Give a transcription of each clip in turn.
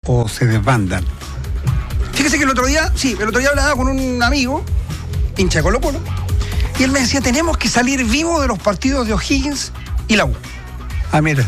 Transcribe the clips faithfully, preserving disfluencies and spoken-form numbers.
o se desbandan. Fíjese que el otro día, sí, el otro día hablaba con un amigo, hincha de Colo Colo, y él me decía, tenemos que salir vivos de los partidos de O'Higgins y la U. Ah, mira.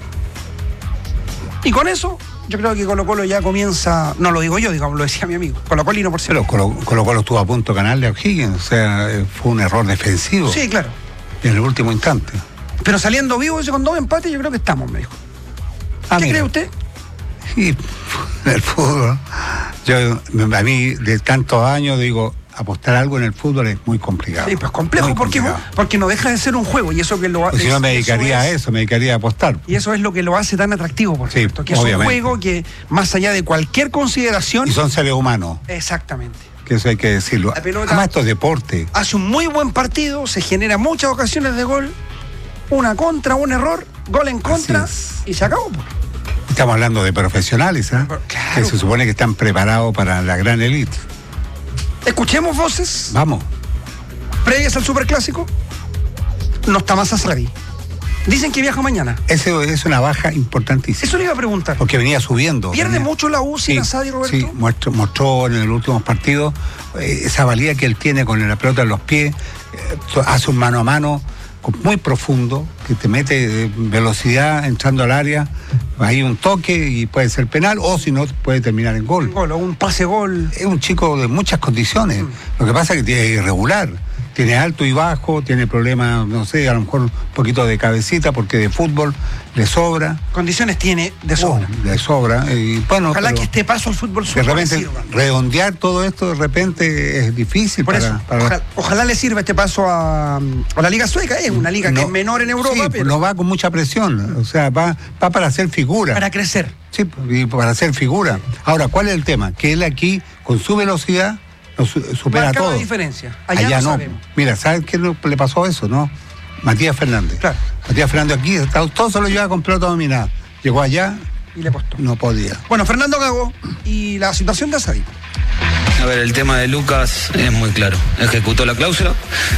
Y con eso, yo creo que Colo Colo ya comienza, no lo digo yo, digamos, lo decía mi amigo, Colo Colo y no por ser. Pero Colo, Colo Colo estuvo a punto de ganarle a O'Higgins, o sea, fue un error defensivo. Sí, claro. En el último instante. Pero saliendo vivos ese con dos empates, yo creo que estamos, me dijo. Ah, ¿Qué mira. cree usted? Sí, el fútbol. Yo, a mí, de tantos años, digo, apostar algo en el fútbol es muy complicado. Sí, pues complejo, Muy porque, complicado. porque no deja de ser un juego, y eso que lo Pues si no me dedicaría a eso, me dedicaría a apostar. Y eso es lo que lo hace tan atractivo, por Sí, cierto, que es obviamente. un juego que, más allá de cualquier consideración... Y son seres humanos, Exactamente. que eso hay que decirlo. La pelota- Además, esto es deporte. Hace un muy buen partido, se genera muchas ocasiones de gol, una contra, un error, gol en contra, Así y se acabó. pues. Estamos hablando de profesionales, ¿eh? Claro. Que se supone que están preparados para la gran élite. Escuchemos voces Vamos. previas al Superclásico. No está más Asadi. Dicen que viaja mañana. Eso es una baja importantísima. Eso le iba a preguntar. Porque venía subiendo. ¿Pierde venía- mucho la U sin Sí, Asadi, Roberto? Sí, mostró, mostró en el último partido eh, esa valía que él tiene con la pelota en los pies, eh, to- hace un mano a mano con- muy profundo, que te mete eh, velocidad entrando al área, hay un toque y puede ser penal, o si no, puede terminar en gol. Un gol o un pase-gol. Es un chico de muchas condiciones, Mm. lo que pasa es que tiene irregular. Tiene alto y bajo, tiene problemas, no sé, a lo mejor un poquito de cabecita, porque de fútbol le sobra. Condiciones tiene de sobra. Oh, le sobra. Y bueno, Ojalá pero que este paso al fútbol de solo le repente sirva. redondear todo esto de repente es difícil Por para, eso, para- ojalá, ojalá le sirva este paso a, a la Liga Sueca. Es una liga que No, es menor en Europa, sí, pero no va con mucha presión, o sea, va, va para hacer figura. para crecer. Sí, y para hacer figura. Ahora, ¿cuál es el tema? Que él aquí, con su velocidad, lo su- supera Marca todo. la diferencia. Allá, no no. sabemos. Mira, ¿sabes qué no- le pasó a eso, no? Matías Fernández. Claro. Matías Fernández aquí, está- todo se lo lleva con pelota dominada. Llegó allá, Y le apostó. no podía. Bueno, Fernando Gago y la situación de Asadi. A ver, el tema de Lucas es muy claro. Ejecutó la cláusula.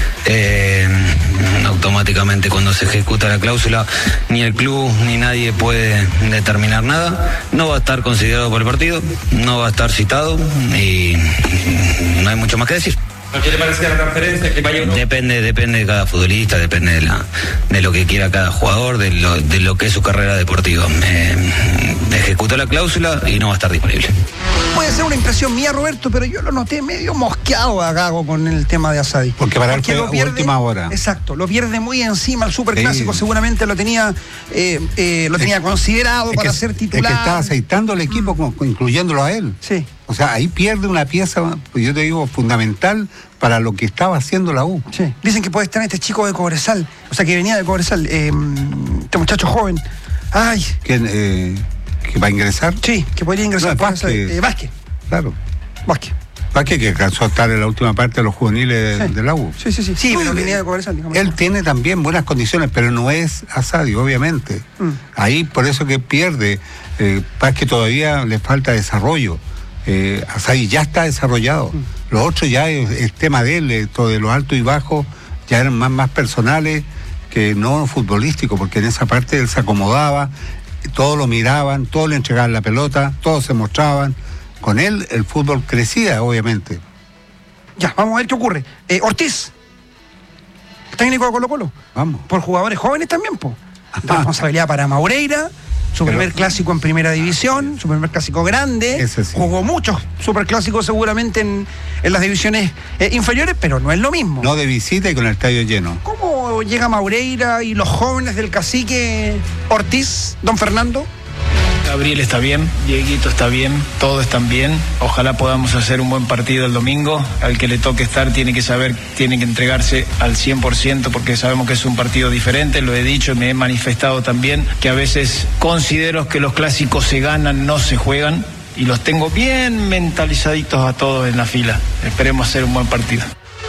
Eh, automáticamente cuando se ejecuta la cláusula, ni el club ni nadie puede determinar nada. No va a estar considerado por el partido, no va a estar citado y no hay mucho más que decir. ¿Qué le parece a la transferencia? Que vaya uno. Depende, depende de cada futbolista, depende de, la, de lo que quiera cada jugador, de lo, de lo que es su carrera deportiva. Eh, ejecutó la cláusula y no va a estar disponible. Puede ser una impresión mía, Roberto, pero yo lo noté medio mosqueado a Gago con el tema de Asadi. Porque para él fue lo a última hora. Exacto, lo pierde muy encima el Superclásico. Sí. Seguramente lo tenía eh, eh, lo tenía Es- considerado Es para que, ser es titular. que está aceitando el equipo, con- con- incluyéndolo a él. Sí. O sea, ahí pierde una pieza, pues yo te digo, fundamental para lo que estaba haciendo la U. Sí. Dicen que puede estar este chico de Cobresal, o sea, que venía de Cobresal, eh, este muchacho joven. Ay, Que, eh, que va a ingresar. sí, que podría ingresar. No, por Vázquez. esa- eh, Vázquez. Claro. Vázquez. Vázquez, que alcanzó a estar en la última parte de los juveniles de, Sí. de la U. Sí, sí, sí. Sí, No, pero él- venía de Cobresal, digamos. Él tiene también buenas condiciones, pero no es Asadi, obviamente. Mm. Ahí por eso que pierde. Eh, Vázquez todavía le falta desarrollo. Eh, Asadi ya está desarrollado. Mm. Lo otro ya es, es tema de él, esto de los altos y bajos ya eran más, más personales que no futbolísticos, porque en esa parte él se acomodaba, todos lo miraban, todos le entregaban la pelota, todos se mostraban. Con él el fútbol crecía, obviamente. Ya, vamos a ver qué ocurre. Eh, Ortiz, técnico de Colo Colo. Vamos. Por jugadores jóvenes también, po. Responsabilidad para Maureira, su Pero- primer clásico en primera división, su primer clásico grande. Ese sí. Jugó muchos superclásicos seguramente en, en las divisiones eh, inferiores, pero no es lo mismo. No de visita y con el estadio lleno. ¿Cómo llega Maureira y los jóvenes del cacique Ortiz, don Fernando? Gabriel está bien, Dieguito está bien, todos están bien. Ojalá podamos hacer un buen partido el domingo. Al que le toque estar tiene que saber, tiene que entregarse al cien por ciento porque sabemos que es un partido diferente. Lo he dicho y me he manifestado también que a veces considero que los clásicos se ganan, no se juegan. Y los tengo bien mentalizaditos a todos en la fila. Esperemos hacer un buen partido.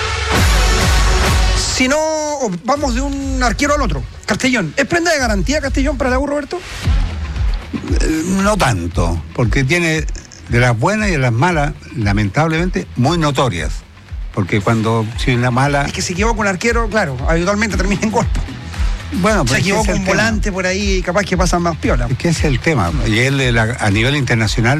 Si no, vamos de un arquero al otro. Castellón. ¿Es prenda de garantía Castellón para la U, Roberto? Eh, No tanto, porque tiene de las buenas y de las malas, lamentablemente, muy notorias. Porque cuando, si una mala... Es que se equivoca un arquero, claro, habitualmente termina en golpe. Bueno, Se pero es que equivoca ese es un el tema. volante por ahí, capaz que pasan más piola. Es que ese es el tema. Y él, eh, la- a nivel internacional,